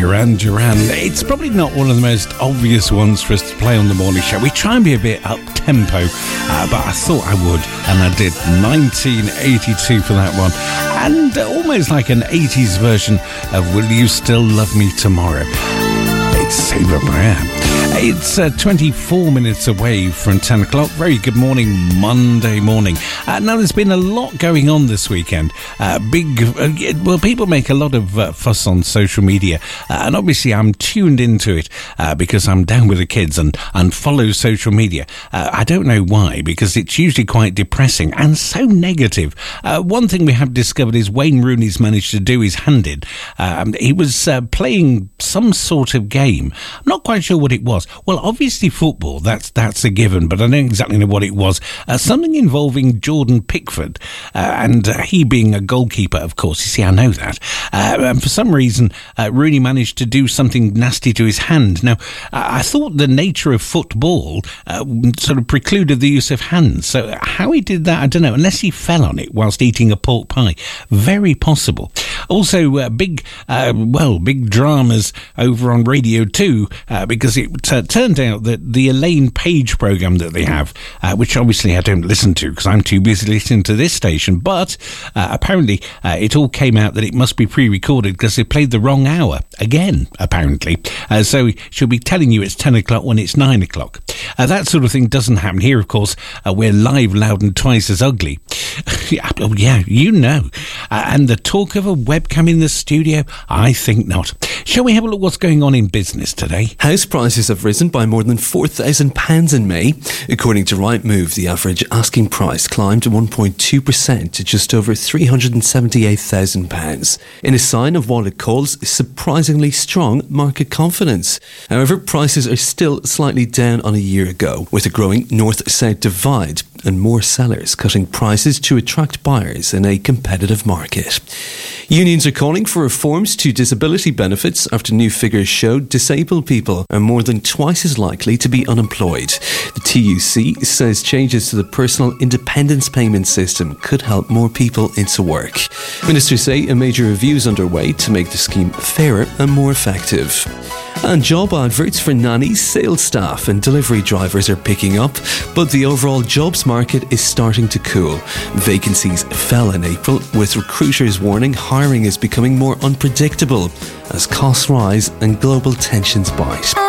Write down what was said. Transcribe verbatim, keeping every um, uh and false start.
Duran Duran. It's probably not one of the most obvious ones for us to play on the morning show. We try and be a bit up-tempo, uh, but I thought I would, and I did. nineteen eighty-two for that one. And uh, almost like an eighties version of Will You Still Love Me Tomorrow? It's Sabre Brown. It's uh, twenty-four minutes away from ten o'clock. Very good morning, Monday morning. Uh, now, there's been a lot going on this weekend. Uh, big, uh, well, people make a lot of uh, fuss on social media. Uh, and obviously, I'm tuned into it uh, because I'm down with the kids and, and follow social media. Uh, I don't know why, because it's usually quite depressing and so negative. Uh, one thing we have discovered is Wayne Rooney's managed to do his hand in. Um, he was uh, playing some sort of game. I'm not quite sure what it was. Well, obviously football, that's that's a given, but I don't exactly know what it was. Uh, something involving Jordan Pickford, uh, and uh, he being a goalkeeper, of course. You see, I know that. Uh, and for some reason, uh, Rooney managed to do something nasty to his hand. Now, uh, I thought the nature of football uh, sort of precluded the use of hands. So how he did that, I don't know, unless he fell on it whilst eating a pork pie. Very possible. Also, uh, big, uh, well, big dramas over on Radio two, uh, because it uh, turned out that the Elaine Page programme that they have, uh, which obviously I don't listen to because I'm too busy listening to this station, but uh, apparently uh, it all came out that it must be pre-recorded because they played the wrong hour, again, apparently. Uh, so she'll be telling you it's ten o'clock when it's nine o'clock. Uh, that sort of thing doesn't happen here, of course. Uh, we're live, loud and twice as ugly. Oh, yeah, you know. Uh, and the talk of a webcam in the studio? I think not. Shall we have a look what's going on in business today? House prices have risen by more than four thousand pounds in May. According to Rightmove, the average asking price climbed one point two percent to just over three hundred seventy-eight thousand pounds, in a sign of what it calls surprisingly strong market confidence. However, prices are still slightly down on a year ago, with a growing north-south divide and more sellers cutting prices to attract buyers in a competitive market. Unions are calling for reforms to disability benefits after new figures show disabled people are more than twice as likely to be unemployed. The T U C says changes to the personal independence payment system could help more people into work. Ministers say a major review is underway to make the scheme fairer and more effective. And job adverts for nannies, sales staff and delivery drivers are picking up, but the overall jobs market is starting to cool. Vacancies fell in April, with recruiters warning hiring is becoming more unpredictable as costs rise and global tensions bite.